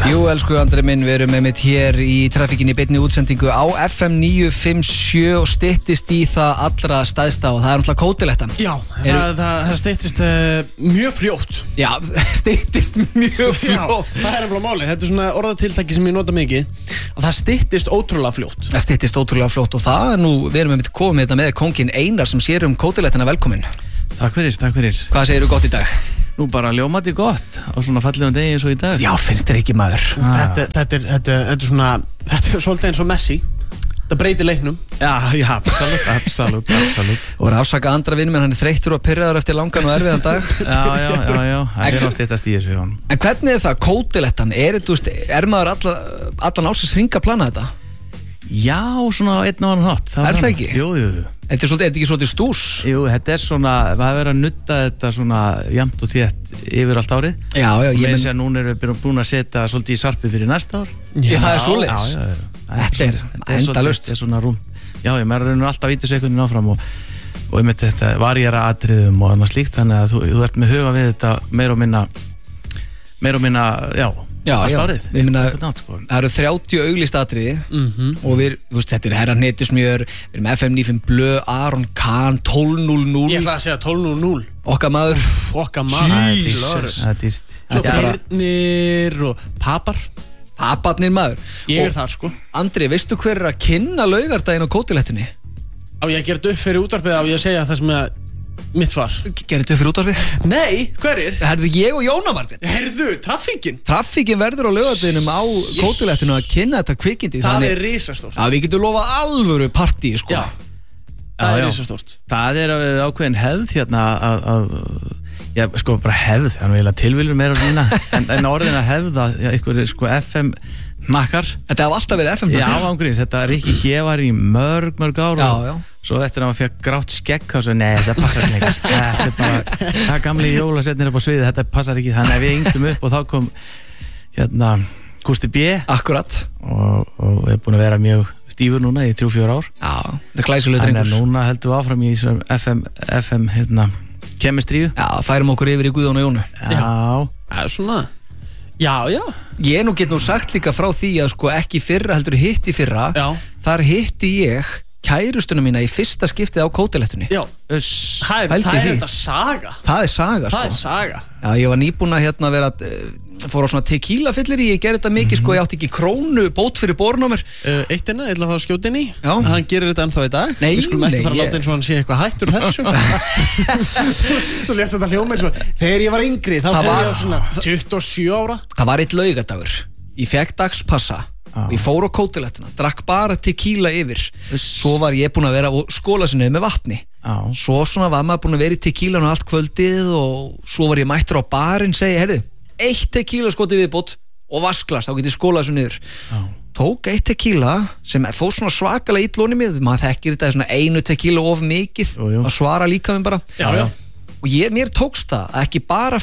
Jú, elsku Andri minn, við erum með mitt hér í trafikkinni beinni útsendingu á FM 957 og styttist í það allra stæðsta og það náttúrulega kótilettan. Já, það styttist mjög fljótt. Já, styttist mjög fljótt. Já, það nefnilega máli. Þetta svona orðatiltæki sem ég nota mikið, að það styttist ótrúlega fljótt. Það styttist ótrúlega fljótt og það nú, við erum með mitt komið þetta með kóngin Einar sem sér kótilettina. Velkomin. Takk fyrir. Hvað segirðu gott í dag? Nú bara ljómandi gott á svona fallegum degi eins og í dag. Já, finnst þér ekki maður? Þetta er svona, þetta er svolítið eins og Messi. Það breytir leiknum. Já, absolutt. Og rafsaka andra vinur, menn hann þreyttur og pirraður eftir langan og erfiðan dag. Já, það er að styttast í þessu. En hvernig það kótilettan? Er maður allan ásins hring að plana þetta? Já, svona á einn og annan hátt. Er það ekki? Jú. Þetta er ekki svolítið stús? Jú, þetta er svona, það er verið að nutta þetta svona jafnt og þétt yfir allt árið. Já, ég menn að núna erum við búin að setja svolítið í sarpið fyrir næsta ár. Já, það er svoleiðis. Þetta er endalaust. Þetta er svona rúm. Já, ég meðan alltaf vítiseikunnin áfram og ég með þetta varjara atriðum og annað slíkt, þannig að þú ert með huga við þetta meira og minna, allt árið. Það eru 30 auglýst atriði og þetta er Herra Hnetusmjör, við erum FM 95 Blöð, Aron Kahn, 12.00. Ég ætla að segja 12.00. Okkar maður. Það er dýrst. Svo Birnir og Paparnir maður. Ég er þar sko. Andri, veistu hver er að kynna laugardaginn á kótilettunni? Á ég að gera þetta upp fyrir útvarpið á ég að segja það sem er mitt svar. Gerðu þetta upp fyrir útvarpið? Nei, hverir? Herðu, ég og Jóna Margrét. Herðu, traffíkin? Traffíkin verður á laugardeginum á kótilettinu að kynna þetta kvikindi. Það er risastórt. Já, við getum lofað alvöru partí, sko. Já, það er risastórt. Það er ákveðin hefð hérna já, sko, bara hefð, það er eiginlega tilviljun meira svona, en orðin að hefða, einhverju, sko, FM nakkar. Þetta hefði alltaf verið FM nakkar? Já, ángríns, þetta er ekki gefar í mörg ár. Já. Svo eftir að maður fekk grátt skegg þá svo, nei, þetta passar ekki lengur. Þetta er bara, það gamli jólasetnir upp á sviði, þetta passar ekki, þannig að við yngdum upp og þá kom, Gústi B. Akkurat. Og við erum búin að vera mjög stífur núna í 3-4 ár. Já, þetta er glæsulegur drengur. Þannig að núna heldum við áfram í FM, kemistríu. Já, færum okkur yfir í Guðjón og Jónu. Já. Það er svona, já. Ég get nú sagt líka frá því að sko ekki fyrra heldur hitti fyrra. Já. Þar hitti ég kærustuna mína í fyrsta skiptið á kótilettunni. Já, það er þetta saga. Það er saga, sko. Það er saga. Já, ég var nýbúin að vera fór á svona tequila fyllir ég gerði þetta mikið, sko, ég átti ekki krónu bót fyrir borun á mér. Eitt hérna, ég ætla að fá skjótin í. Já. Hann gerir þetta ennþá í dag. Nei, við skulum ekki fara að láta eins og hann sé eitthvað hættur þessu. Þú lést þetta hljóma eins og þegar ég var yngri, þá fór ég á svona 27 ára. Það var eitt laugadagur. Ég fekk dagspassa. Ég fór á kótilettuna, drakk bara tequila yfir. Svo var ég búinn að vera og skóla sinni með vatni. Svo svona var maður búinn að vera í tequilan og allt kvöldið og svo var ég mættur á barinn, segi, heyrðu, 1 tequila skoti viðbót og vasklas, þá get ég skólað þessu niður. Tók 1 tequila sem fór svona svakalega illóni mig, maður þekkir þetta svona 1 tequila of mikið að svara líka minn bara. Já. Og mér tókst það að ekki bara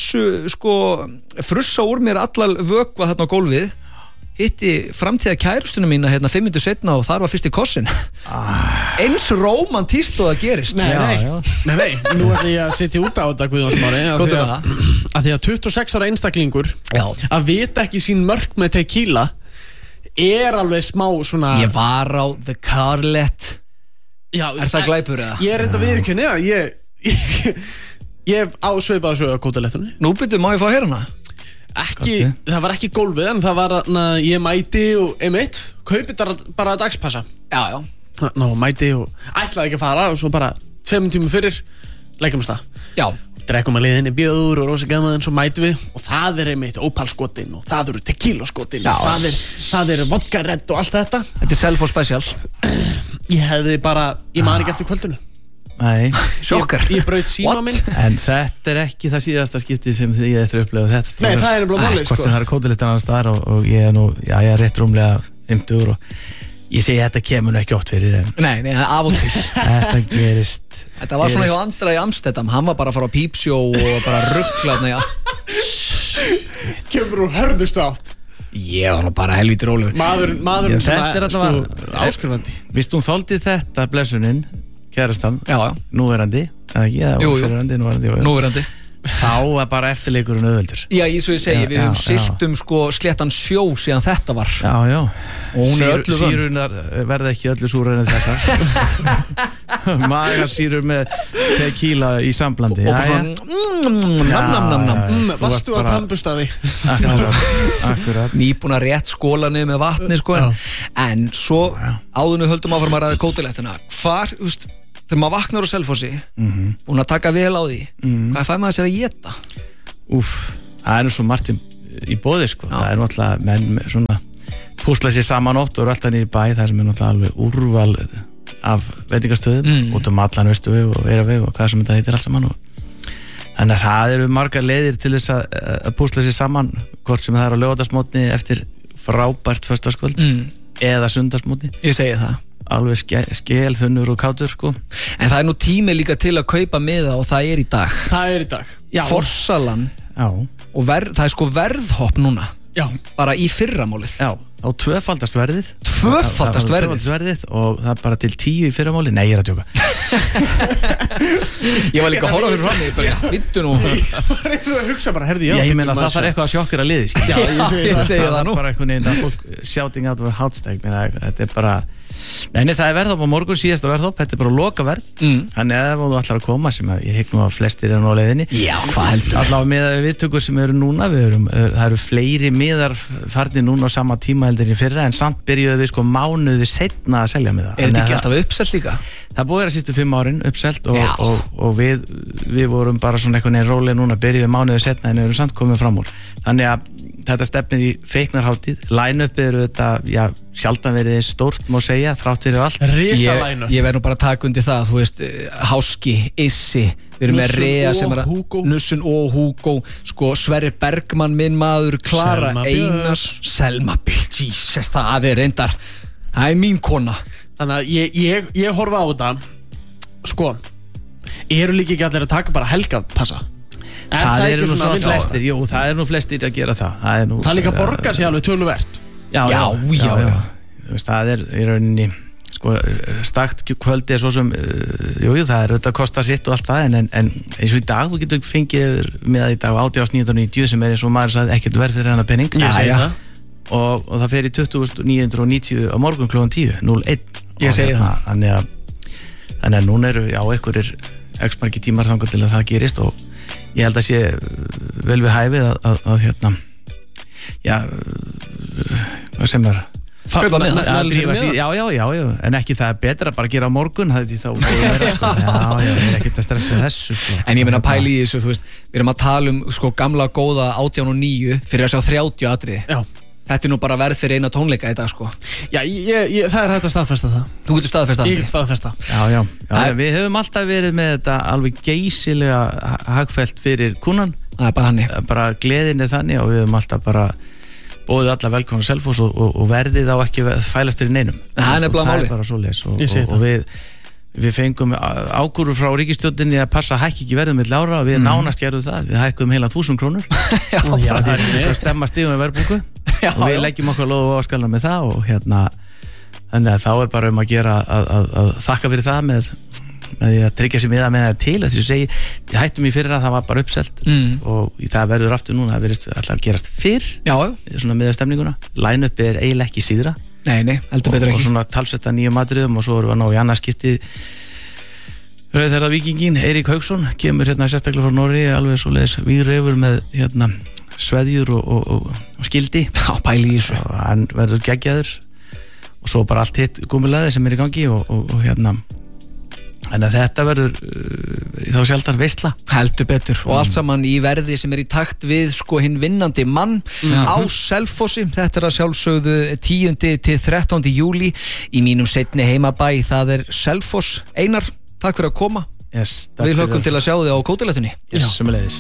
frussa úr mér allar vökva þarna á gólfið. Hitti framtíða kærustunum mína 5 minútur seinna og þar var fyrst í kossin. Eins rómantískt og það gerist. Nei, nú ætla ég að setja út á þetta Guðjón Smári að því að 26 ára einstaklingur að vita ekki sín mörk með tequila er alveg smá svona. Ég var á The Carlet. Já, er það glæpur eða? Ég er enda viðurkenni að ég ásveipaði svo á kótilettunni. Nú byrju, má ég fá að heyra hana? Það var ekki gólfið en það var ég mæti og einmitt kaupið bara dagspassa. Já. Ná, mæti og ætlaði ekki að fara og svo bara 5 tíma fyrir leggjum við stað. Já. Drekkum að leiðinni bjóður og rosa gaman en svo mætum við og það er einmitt ópalskotin og það eru tequila skotin og það er vodka red og allt þetta. Þetta er Selfoss special. Ég man ekki eftir kvöldinu. Nei. Sjokkar. Ég braut síma minn. En þetta er ekki það síðasta skipti sem ég eftir að upplega þetta. Nei, það er nefnilega málið, sko. Hvort sem það er kótilettan annars þar og ég er nú, ég er rétt rúmlega 50 og ég segi þetta kemur nú ekki oft fyrir. Nei, af og til. Þetta gerist. Þetta var svona hjá Andra í Amsterdam, hann var bara að fara á pípsjó og bara ruggla Kemur úr hörðustu átt. Ég var nú bara helvíti rólegur. Maðurinn svona áskrifandi. Vist hún þoldi þetta blessunin? Kærastan, Já. núverandi, eða ekki? Jú. Núverandi. þá bara eftirleikurinn auðveldur. Já, eins og ég segi, við höfum siglt sko sléttan sjó síðan þetta var. Já. Og hún öllu vönn. Sýrunar verða ekki öllu súrar en þessar. Magarsýrur með tequila í samblandi. Og svona Varstu á tannbustaði? Akkurat. Nýbúin að rétt skóla niður með vatni sko. En svo áðurnu höldum áfram að ræða kótilettina. Hvar, þú veist, þegar maður vaknar á Selfossi, búin að taka vel á því, hvað fær maður sér að éta? Það er nú svo margt í boði sko. Það er náttúrulega menn svona púsla sér saman oft og eru alltaf niður í bæ, það sem er náttúrulega alveg úrval af veitingastöðum út allan Vesturveg og Eyraveg og hvað sem þetta heitir allt saman. Þannig að það eru margar leiðir til þess að púsla sér saman, hvort sem það er á laugardagsmótni eftir frábært föstudagskvöld eða sunnudagsmótni. Ég segi það. Alveg skelþunnur og kátur sko. En það er nú tími líka til að kaupa miða og það er í dag. Það er í dag. Forsalan. Já. Og það er sko verðhopp núna. Já. Bara í fyrramálið. Já. Á tvöfaldast verðið. Tvöfaldast verðið og það er bara til 10 í fyrramálið. Nei, ég er að djóka. Ég var líka að horfa fyrir fram mig bara, vittu nú. Ég var eitthvað að hugsa bara, herði, ég meina það þarf eitthvað að sjokkera liði. Já, ég segi það nú. Bara einhvern veginn að fólk shouting out of a hotstag. Þetta er bara Nei, það er verðhopp á morgun, síðasta verðhopp. Þetta er bara loka verð. Þannig ef þú ætlar að koma, sem ég hygg nú að flestir eru nú á leiðinni. Já, hvað heldur? Allavega með viðtökur sem eru núna, það eru fleiri miðar farnir núna á sama tíma heldur í fyrra, en samt byrjuðu við sko mánuði seinna að selja miða. Er þetta ekki alltaf uppselt líka? Það búið að sístu 5 árin uppselt og við vorum bara svona einhvern veginn róleg núna, byrjuðu mánuði seinna en við erum samt komið fram úr. Þannig að þetta stefnir í feiknarhátíð. Line-up eru þetta, sjaldan verið stórt, má segja, þrátt fyrir allt. Risa line-up. Ég verð nú bara að taka undir það, þú veist, Háski, Issi, við erum með Rea sem er Nussun og Hugo, sko, Sverrir Bergmann, minn maður, Klara Einars, Selma Björk, Jesus, það er reyndar, það er mín kona. Þannig að ég horfa á þetta, sko, eru líka ekki allir að taka bara helgapassa? Það eru nú svona flestir, jú, það eru nú flestir að gera það. Það líka borgar sig alveg töluvert. Já. Það er í rauninni, sko, stakt kvöldi er svo sem, jú, það er auðvitað að kosta sitt og allt það, en eins og í dag, þú getur fengið með í dag 18.990 sem er eins og maður sagði ekkert verð fyrir hana penning. Og það fer í 20.990 á morgun kl. 10:01. Ég segi það. Þannig að núna eru, einhverjir x-marki tímar þangað til að það gerist og ég held að sé vel við hæfið að hvað sem er kaupa með það? Já, en ekki það er betra að bara gera á morgun, það er þá ég er ekkert að stressa þessu sko. En ég meina pæli í þessu, þú veist, við erum að tala um sko gamla góða 18 og 9 fyrir að sjá 30 atriði. Já. Þetta er nú bara verð fyrir eina tónleika í dag sko. Já, það er hægt að staðfesta það. Þú getur staðfesta það? Ég get staðfesta. Já, við höfum alltaf verið með þetta alveg geysilega hagfellt fyrir kúnan. Það er bara þannig. Bara gleðin er þannig og við höfum alltaf bara bóðið alla velkomna Selfoss og verðið á ekki fælast fyrir neinum. Það er nefnilega málið. Það er bara svoleiðis og við fengum ákúrur frá ríkisstjórninni að passa að hækki ekki verðum með lára og við nánast gerðum það, við hækkum heila 1000 krónur. Það er þess að stemma stigum með verðbólgu og við leggjum okkar loðu á skalna með það og þannig að þá er bara að gera að þakka fyrir það með því að tryggja sér miða með það til að því að segja, við hættum í fyrir að það var bara uppselt og það verður aftur núna, það verður alltaf gerast fyrr svona miðastemninguna, line-up er eiginlega ekki síðra. Nei, heldur betur ekki. Og svona talsetta nýjum atriðum og svo erum við að ná í annað skipti þegar Víkingin, Eirík Hauksson kemur sérstaklega frá Norri, alveg svoleiðis vígreifur með sveðjur og skildi. Já, pæli í þessu. Og hann verður geggjaður og svo bara allt hitt gúmilaði sem er í gangi og þannig að þetta verður þá sjaldan veisla. Heldur betur og allt saman í verði sem er í takt við sko hinn vinnandi mann á Selfossi. Þetta er að sjálfsögðu 10. til 13. júli í mínum seinni heimabæ, það er Selfoss. Einar, takk fyrir að koma. Við hlökkum til að sjá þig á kótilettunni. Sömuleiðis.